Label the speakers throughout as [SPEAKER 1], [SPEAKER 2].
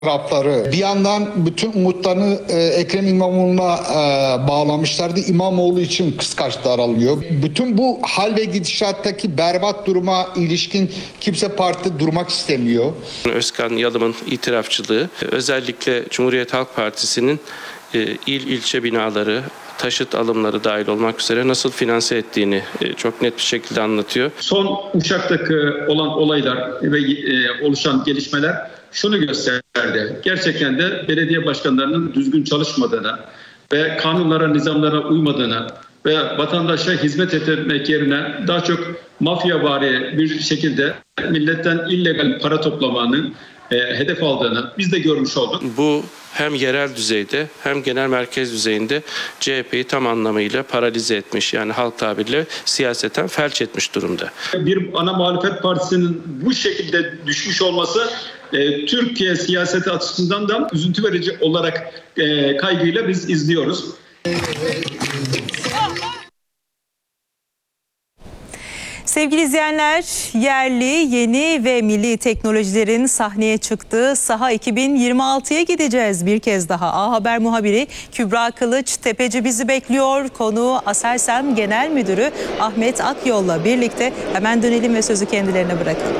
[SPEAKER 1] tarafları bir yandan bütün umutlarını Ekrem İmamoğlu'na bağlamışlardı. İmamoğlu için kıskançlar alıyor. Bütün bu hal ve gidişattaki berbat duruma ilişkin kimse parti durmak istemiyor.
[SPEAKER 2] Özkan Yalım'ın itirafçılığı özellikle Cumhuriyet Halk Partisi'nin ilçe binaları, taşıt alımları dahil olmak üzere nasıl finanse ettiğini çok net bir şekilde anlatıyor.
[SPEAKER 3] Son Uşak'taki olan olaylar ve oluşan gelişmeler şunu gösterdi. Gerçekten de belediye başkanlarının düzgün çalışmadığını ve kanunlara, nizamlara uymadığını ve vatandaşa hizmet etmek yerine daha çok mafyavari bir şekilde milletten illegal para toplamanın hedef aldığını biz de görmüş olduk.
[SPEAKER 2] Bu hem yerel düzeyde hem genel merkez düzeyinde CHP'yi tam anlamıyla paralize etmiş. Yani halk tabiriyle siyaseten felç etmiş durumda.
[SPEAKER 3] Bir ana muhalefet partisinin bu şekilde düşmüş olması Türkiye siyaseti açısından da üzüntü verici olarak kaygıyla biz izliyoruz.
[SPEAKER 4] Sevgili izleyenler, yerli, yeni ve milli teknolojilerin sahneye çıktığı Saha 2026'ya gideceğiz bir kez daha. A Haber muhabiri Kübra Kılıç Tepeci bizi bekliyor. Konuğu Aselsan Genel Müdürü Ahmet Akyol'la birlikte hemen dönelim ve sözü kendilerine bırakalım.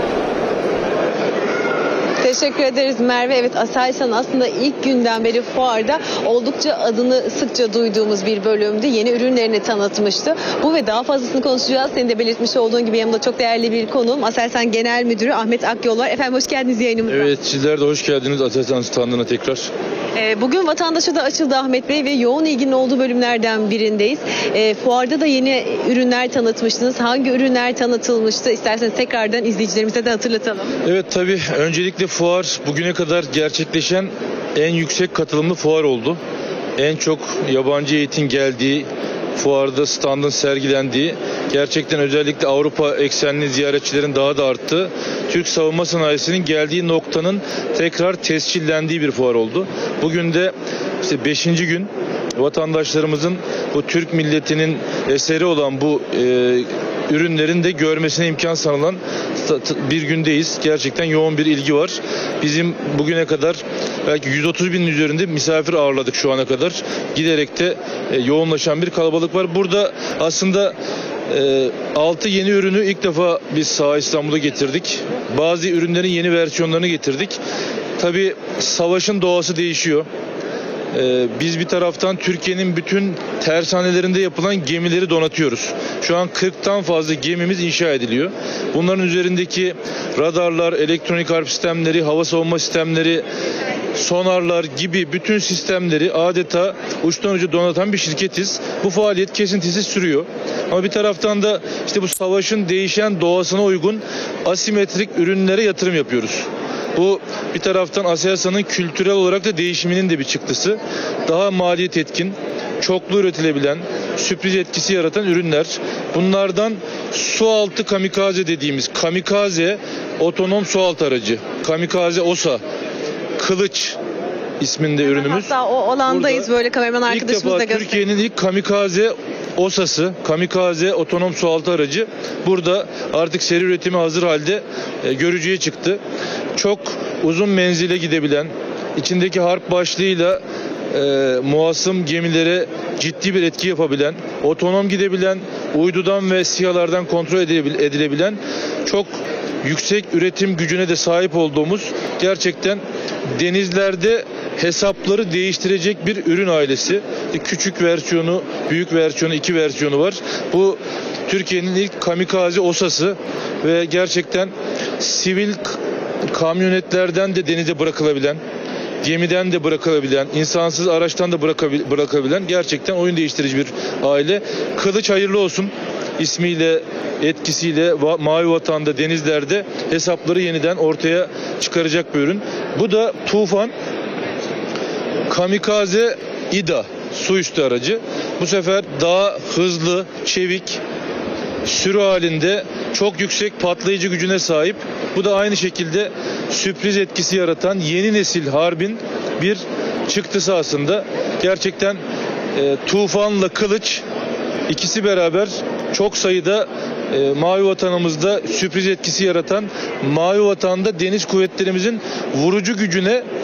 [SPEAKER 5] Teşekkür ederiz Merve. Evet, Aselsan aslında ilk günden beri fuarda oldukça adını sıkça duyduğumuz bir bölümdü. Yeni ürünlerini tanıtmıştı. Bu ve daha fazlasını konuşacağız. Senin de belirtmiş olduğun gibi yanımda çok değerli bir konuğum Aselsan Genel Müdürü Ahmet Akyol var. Efendim hoş geldiniz yayınımıza.
[SPEAKER 6] Evet, sizler de hoş geldiniz Aselsan standına tekrar.
[SPEAKER 5] Bugün vatandaşa da açıldı Ahmet Bey ve yoğun ilginin olduğu bölümlerden birindeyiz. Fuarda da yeni ürünler tanıtmıştınız. Hangi ürünler tanıtılmıştı? İsterseniz tekrardan izleyicilerimize de hatırlatalım.
[SPEAKER 6] Evet, tabii öncelikle fuar bugüne kadar gerçekleşen en yüksek katılımlı fuar oldu. En çok yabancı eğitim geldiği, fuarda standın sergilendiği, gerçekten özellikle Avrupa eksenli ziyaretçilerin daha da arttığı, Türk savunma sanayisinin geldiği noktanın tekrar tescillendiği bir fuar oldu. Bugün de işte 5. gün vatandaşlarımızın bu Türk milletinin eseri olan bu ürünlerin de görmesine imkan sağlanan bir gündeyiz. Gerçekten yoğun bir ilgi var. Bizim bugüne kadar belki 130 binin üzerinde misafir ağırladık şu ana kadar. Giderek de yoğunlaşan bir kalabalık var. Burada aslında 6 yeni ürünü ilk defa biz Saha İstanbul'a getirdik. Bazı ürünlerin yeni versiyonlarını getirdik. Tabii savaşın doğası değişiyor. Biz bir taraftan Türkiye'nin bütün tersanelerinde yapılan gemileri donatıyoruz. Şu an 40'tan fazla gemimiz inşa ediliyor. Bunların üzerindeki radarlar, elektronik harp sistemleri, hava savunma sistemleri, sonarlar gibi bütün sistemleri adeta uçtan uca donatan bir şirketiz. Bu faaliyet kesintisiz sürüyor. Ama bir taraftan da işte bu savaşın değişen doğasına uygun asimetrik ürünlere yatırım yapıyoruz. Bu bir taraftan Aselsan'ın kültürel olarak da değişiminin de bir çıktısı. Daha maliyet etkin, çoklu üretilebilen, sürpriz etkisi yaratan ürünler. Bunlardan sualtı kamikaze dediğimiz kamikaze otonom sualtı aracı. Kamikaze OSA. Kılıç isminde ürünümüz.
[SPEAKER 5] Hatta o alandayız, böyle kameraman arkadaşımız da gösteriyor.
[SPEAKER 6] Türkiye'nin ilk kamikaze OSA'sı, kamikaze otonom sualtı aracı burada artık seri üretimi hazır halde görücüye çıktı. Çok uzun menzile gidebilen, içindeki harp başlığıyla muhasım gemilere ciddi bir etki yapabilen, otonom gidebilen, uydudan ve SİHA'lardan kontrol edilebilen, çok yüksek üretim gücüne de sahip olduğumuz, gerçekten denizlerde hesapları değiştirecek bir ürün ailesi. Küçük versiyonu, büyük versiyonu, 2 versiyonu var. Bu Türkiye'nin ilk kamikaze OSA'sı ve gerçekten sivil kamyonetlerden de denize bırakılabilen, gemiden de bırakılabilen, insansız araçtan da bırakabilen gerçekten oyun değiştirici bir aile. Kılıç hayırlı olsun ismiyle, etkisiyle Mavi Vatan'da, denizlerde hesapları yeniden ortaya çıkaracak bir ürün. Bu da Tufan Kamikaze İDA su üstü aracı. Bu sefer daha hızlı, çevik, sürü halinde çok yüksek patlayıcı gücüne sahip. Bu da aynı şekilde sürpriz etkisi yaratan yeni nesil harbin bir çıktısı aslında. Gerçekten Tufan'la Kılıç ikisi beraber çok sayıda Mavi Vatanımızda sürpriz etkisi yaratan, Mavi Vatan'da deniz kuvvetlerimizin vurucu gücüne